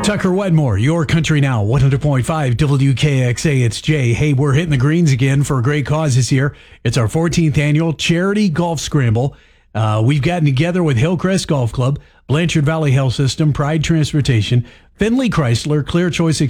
Tucker Wedmore, Your Country Now, 100.5 WKXA. It's Jay. Hey, we're hitting the greens again for a great cause this year. It's our 14th annual Charity Golf Scramble. We've gotten together with Hillcrest Golf Club, Blanchard Valley Health System, Pride Transportation, Finley Chrysler, Clear Choice